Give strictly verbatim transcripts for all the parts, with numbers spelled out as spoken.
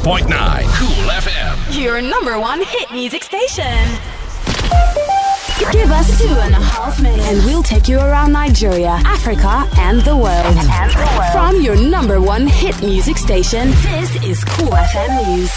point nine Cool F M. Your number one hit music station. Give us two and a half minutes and we'll take you around Nigeria, Africa, and the world. And the world. From your number one hit music station, this is Cool F M News.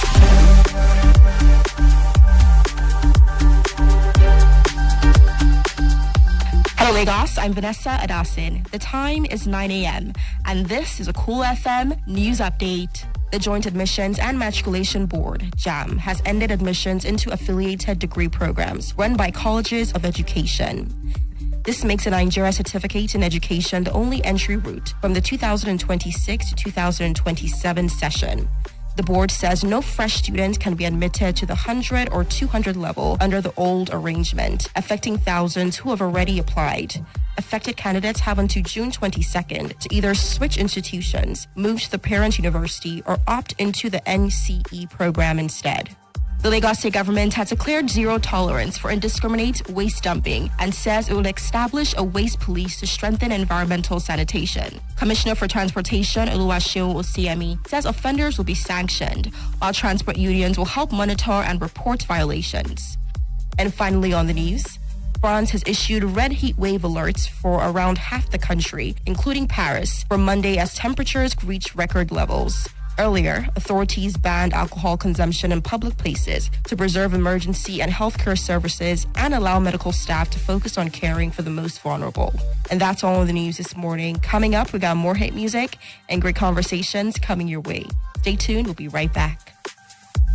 Hello Lagos, I'm Vanessa Adasin. The time is nine a.m. and this is a Cool F M news update. The Joint Admissions and Matriculation Board, JAM, has ended admissions into affiliated degree programs run by colleges of education. This makes a Nigeria Certificate in Education the only entry route from the two thousand twenty-six to two thousand twenty-seven session. The board says no fresh students can be admitted to the one hundred or two hundred level under the old arrangement, affecting thousands who have already applied. Affected candidates have until June twenty-second to either switch institutions, move to the parent university, or opt into the N C E program instead. The Lagos State government has declared zero tolerance for indiscriminate waste dumping and says it will establish a waste police to strengthen environmental sanitation. Commissioner for Transportation Oluwaseun Osiemi says offenders will be sanctioned, while transport unions will help monitor and report violations. And finally on the news, France has issued red heat wave alerts for around half the country, including Paris, for Monday as temperatures reach record levels. Earlier, authorities banned alcohol consumption in public places to preserve emergency and healthcare services and allow medical staff to focus on caring for the most vulnerable. And that's all in the news this morning. Coming up, we got more hit music and great conversations coming your way. Stay tuned. We'll be right back.